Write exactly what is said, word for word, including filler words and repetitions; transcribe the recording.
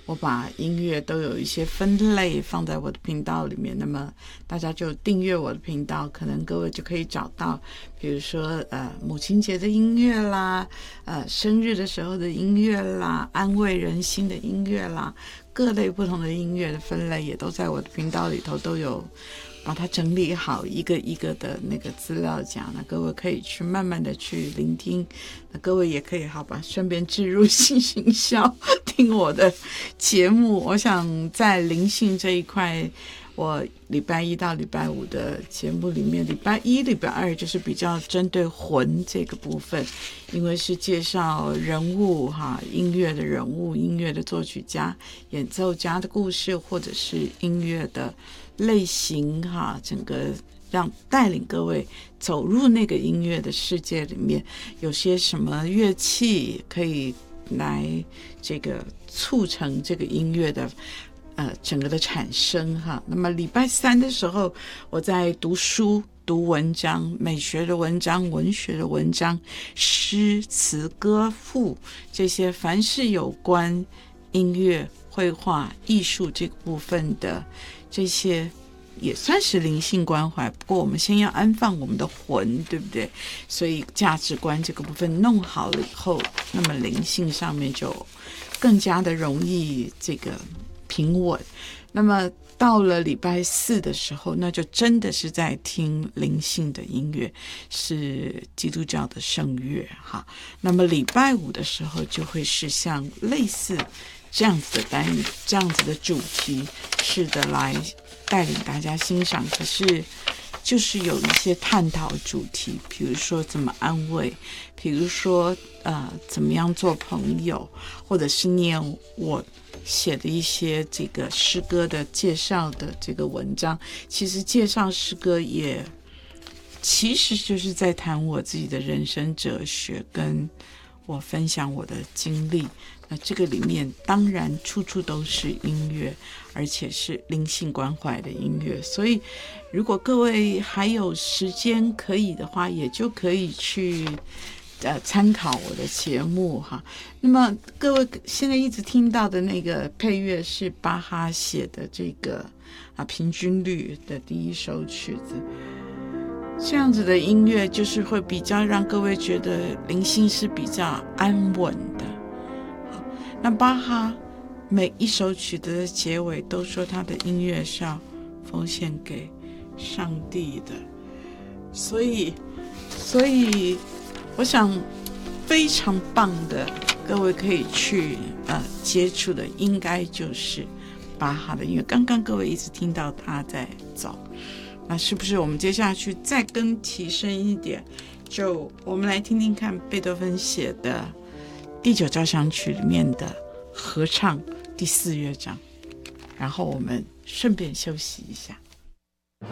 我把音乐都有一些分类放在我的频道里面，那么大家就订阅我的频道，可能各位就可以找到，比如说呃母亲节的音乐啦，呃生日的时候的音乐啦，安慰人心的音乐啦，各类不同的音乐的分类也都在我的频道里头都有把它整理好，一个一个的那个资料夹，那各位可以去慢慢的去聆听，那各位也可以好吧，顺便置入性行销听我的节目。我想在灵性这一块，我礼拜一到礼拜五的节目里面，礼拜一礼拜二就是比较针对魂这个部分，因为是介绍人物哈，音乐的人物，音乐的作曲家、演奏家的故事，或者是音乐的类型哈，整个让带领各位走入那个音乐的世界里面，有些什么乐器可以来这个促成这个音乐的呃整个的产生哈。那么礼拜三的时候，我在读书。读文章，美学的文章，文学的文章，诗词歌赋，这些凡是有关音乐、绘画、艺术这个部分的，这些也算是灵性关怀。不过我们先要安放我们的魂，对不对？所以价值观这个部分弄好了以后，那么灵性上面就更加的容易这个平稳。那么到了礼拜四的时候，那就真的是在听灵性的音乐，是基督教的圣乐哈。那么礼拜五的时候，就会是像类似这样子的单元，这样子的主题，是的来带领大家欣赏。可是就是有一些探讨主题，比如说怎么安慰，比如说呃怎么样做朋友，或者是念我写的一些这个诗歌的介绍的这个文章。其实介绍诗歌也其实就是在谈我自己的人生哲学，跟我分享我的经历。那这个里面当然处处都是音乐，而且是灵性关怀的音乐，所以如果各位还有时间可以的话，也就可以去呃参考我的节目哈。那么各位现在一直听到的那个配乐是巴哈写的这个啊平均律的第一首曲子，这样子的音乐就是会比较让各位觉得灵性是比较安稳的。那巴哈每一首曲子的结尾都说他的音乐是要奉献给上帝的，所以所以我想非常棒的，各位可以去呃接触的应该就是巴哈的音乐。刚刚各位一直听到他在走，那是不是我们接下去再更提升一点，就我们来听听看贝多芬写的第九交响曲里面的合唱第四乐章，然后我们顺便休息一下。